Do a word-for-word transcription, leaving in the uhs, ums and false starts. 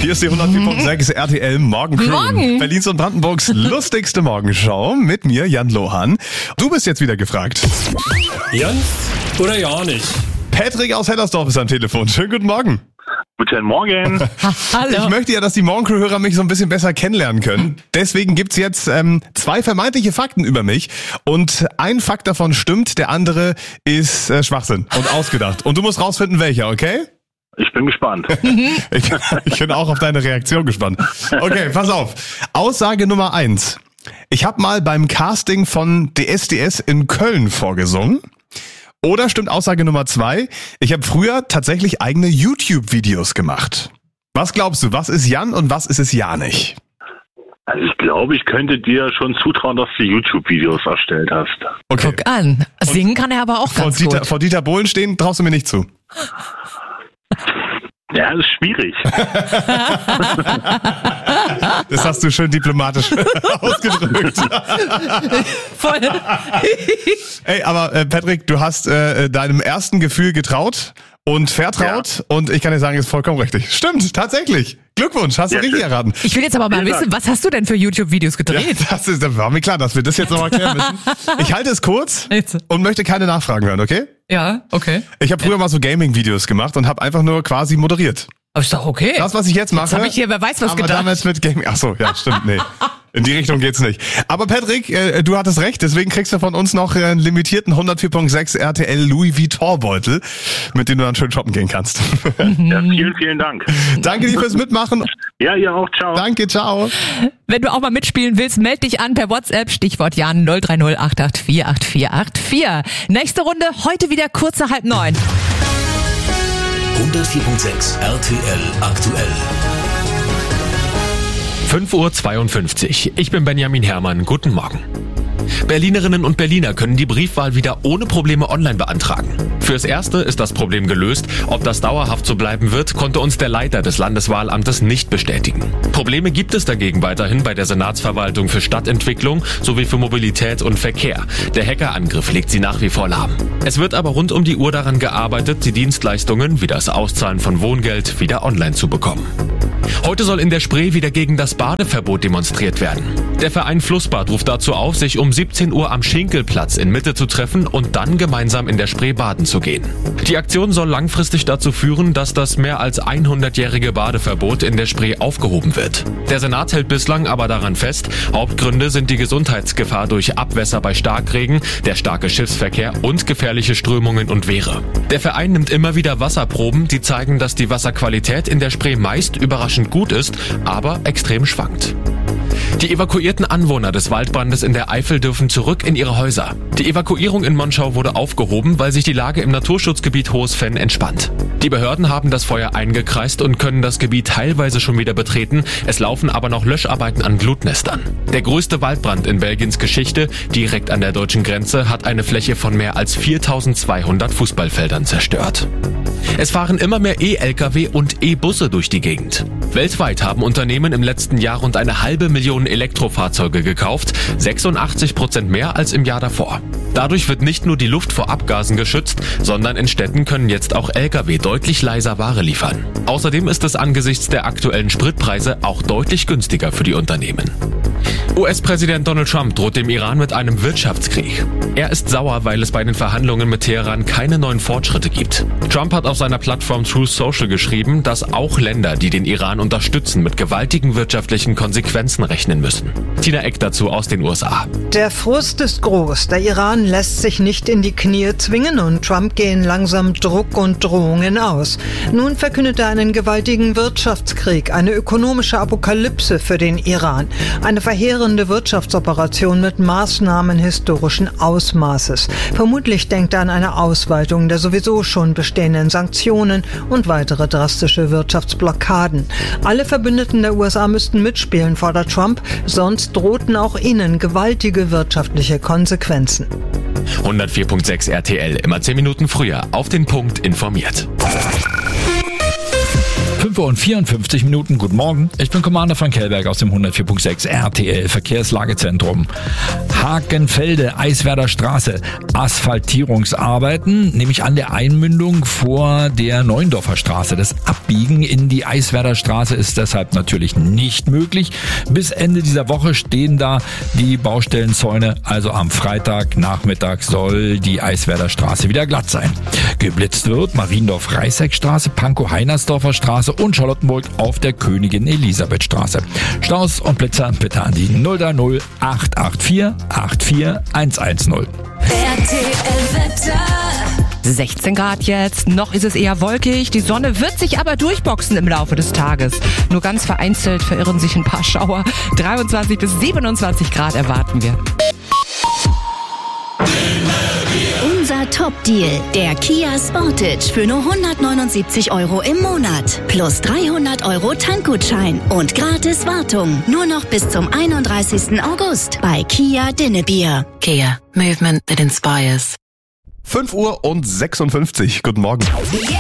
Hier ist die hundertvier Komma sechs R T L Morgencrew. Morgen. Berlins und Brandenburgs lustigste Morgenshow mit mir, Jan Lohan. Du bist jetzt wieder gefragt. Jan oder ja nicht? Patrick aus Hellersdorf ist am Telefon. Schönen guten Morgen. Guten Morgen. Hallo. Ich möchte ja, dass die Morgencrew-Hörer mich so ein bisschen besser kennenlernen können. Deswegen gibt's jetzt ähm, zwei vermeintliche Fakten über mich. Und ein Fakt davon stimmt, der andere ist äh, Schwachsinn und ausgedacht. Und du musst rausfinden, welcher, okay? Ich bin gespannt. Ich, ich bin auch auf deine Reaktion gespannt. Okay, pass auf. Aussage Nummer eins. Ich habe mal beim Casting von D S D S in Köln vorgesungen. Oder stimmt Aussage Nummer zwei? Ich habe früher tatsächlich eigene YouTube-Videos gemacht. Was glaubst du, was ist Jan und was ist es ja nicht? Also ich glaube, ich könnte dir schon zutrauen, dass du YouTube-Videos erstellt hast. Okay. Guck an. Singen kann er aber auch Vor ganz Dieter, gut. vor Dieter Bohlen stehen, traust du mir nicht zu. Ja, das ist schwierig. Das hast du schön diplomatisch ausgedrückt. Voll. Ey, aber äh, Patrick, du hast äh, deinem ersten Gefühl getraut und vertraut und ich kann dir sagen, ist vollkommen richtig. Stimmt, tatsächlich. Glückwunsch, hast du Ja, richtig schön. erraten. Ich will jetzt aber mal Vielen wissen, Dank. was hast du denn für YouTube-Videos Ja, gedreht? das, ist, das war mir klar, dass wir das jetzt noch erklären müssen. Ich halte es kurz Jetzt. und möchte keine Nachfragen hören, okay? Ja, okay. Ich habe früher mal so Gaming-Videos gemacht und habe einfach nur quasi moderiert. Aber ist doch okay. Das, was ich jetzt mache. Jetzt habe ich hier, wer weiß was aber gedacht. damals mit Gaming. Ach so, ja, stimmt, nee. In die Richtung geht's nicht. Aber Patrick, äh, du hattest recht, deswegen kriegst du von uns noch äh, einen limitierten hundertvier Komma sechs R T L Louis Vuitton Beutel, mit dem du dann schön shoppen gehen kannst. Ja, vielen, vielen Dank. Danke dir fürs Mitmachen. Ja, ihr auch. Ciao. Danke, ciao. Wenn du auch mal mitspielen willst, meld dich an per WhatsApp, Stichwort Jan null drei null acht acht vier acht vier acht vier. Nächste Runde, heute wieder kurze halb neun. hundertvier Komma sechs R T L aktuell. fünf Uhr zweiundfünfzig. Ich bin Benjamin Herrmann. Guten Morgen. Berlinerinnen und Berliner können die Briefwahl wieder ohne Probleme online beantragen. Fürs Erste ist das Problem gelöst. Ob das dauerhaft so bleiben wird, konnte uns der Leiter des Landeswahlamtes nicht bestätigen. Probleme gibt es dagegen weiterhin bei der Senatsverwaltung für Stadtentwicklung sowie für Mobilität und Verkehr. Der Hackerangriff legt sie nach wie vor lahm. Es wird aber rund um die Uhr daran gearbeitet, die Dienstleistungen wie das Auszahlen von Wohngeld wieder online zu bekommen. Heute soll in der Spree wieder gegen das Badeverbot demonstriert werden. Der Verein Flussbad ruft dazu auf, sich um siebzehn Uhr am Schinkelplatz in Mitte zu treffen und dann gemeinsam in der Spree baden zu gehen. Die Aktion soll langfristig dazu führen, dass das mehr als hundertjährige Badeverbot in der Spree aufgehoben wird. Der Senat hält bislang aber daran fest, Hauptgründe sind die Gesundheitsgefahr durch Abwässer bei Starkregen, der starke Schiffsverkehr und gefährliche Strömungen und Wehre. Der Verein nimmt immer wieder Wasserproben, die zeigen, dass die Wasserqualität in der Spree meist überraschend gut ist, aber extrem schwankt. Die evakuierten Anwohner des Waldbrandes in der Eifel dürfen zurück in ihre Häuser. Die Evakuierung in Monschau wurde aufgehoben, weil sich die Lage im Naturschutzgebiet Hohes Venn entspannt. Die Behörden haben das Feuer eingekreist und können das Gebiet teilweise schon wieder betreten. Es laufen aber noch Löscharbeiten an Glutnestern. Der größte Waldbrand in Belgiens Geschichte, direkt an der deutschen Grenze, hat eine Fläche von mehr als viertausendzweihundert Fußballfeldern zerstört. Es fahren immer mehr E-L K W und E-Busse durch die Gegend. Weltweit haben Unternehmen im letzten Jahr rund eine halbe Million Elektrofahrzeuge gekauft, sechsundachtzig Prozent mehr als im Jahr davor. Dadurch wird nicht nur die Luft vor Abgasen geschützt, sondern in Städten können jetzt auch L K W deutlich leiser Ware liefern. Außerdem ist es angesichts der aktuellen Spritpreise auch deutlich günstiger für die Unternehmen. U S-Präsident Donald Trump droht dem Iran mit einem Wirtschaftskrieg. Er ist sauer, weil es bei den Verhandlungen mit Teheran keine neuen Fortschritte gibt. Trump hat auf seiner Plattform Truth Social geschrieben, dass auch Länder, die den Iran unterstützen, mit gewaltigen wirtschaftlichen Konsequenzen rechnen müssen. Tina Eck dazu aus den U S A. Der Frust ist groß. Der Iran lässt sich nicht in die Knie zwingen und Trump gehen langsam Druck und Drohungen aus. Nun verkündet er einen gewaltigen Wirtschaftskrieg, eine ökonomische Apokalypse für den Iran. Eine verheerende Wirtschaftsoperation mit Maßnahmen historischen Ausmaßes. Vermutlich denkt er an eine Ausweitung der sowieso schon bestehenden Sanktionen und weitere drastische Wirtschaftsblockaden. Alle Verbündeten der U S A müssten mitspielen, fordert Trump, sonst drohten auch ihnen gewaltige wirtschaftliche Konsequenzen. hundertvier Komma sechs R T L, immer zehn Minuten früher, auf den Punkt informiert. fünf Uhr und vierundfünfzig Minuten. Guten Morgen, ich bin Commander Frank Hellberg aus dem hundertvier Komma sechs R T L Verkehrslagezentrum. Hakenfelde, Eiswerder Straße, Asphaltierungsarbeiten, nämlich an der Einmündung vor der Neuendorfer Straße. Das Abbiegen in die Eiswerder Straße ist deshalb natürlich nicht möglich. Bis Ende dieser Woche stehen da die Baustellenzäune, also am Freitagnachmittag soll die Eiswerder Straße wieder glatt sein. Geblitzt wird Mariendorf-Reißeckstraße, Pankow-Heinersdorfer Straße und Charlottenburg auf der Königin-Elisabeth-Straße. Staus und Blitzer bitte an die null drei null acht acht vier acht vier eins eins null. R T L-Wetter. sechzehn Grad jetzt, noch ist es eher wolkig, die Sonne wird sich aber durchboxen im Laufe des Tages. Nur ganz vereinzelt verirren sich ein paar Schauer. dreiundzwanzig bis siebenundzwanzig Grad erwarten wir. Unser Top-Deal, der Kia Sportage für nur hundertneunundsiebzig Euro im Monat. Plus dreihundert Euro Tankgutschein und gratis Wartung. Nur noch bis zum einunddreißigsten August bei Kia Dinnebier. Kia, movement that inspires. fünf Uhr und sechsundfünfzig. Guten Morgen.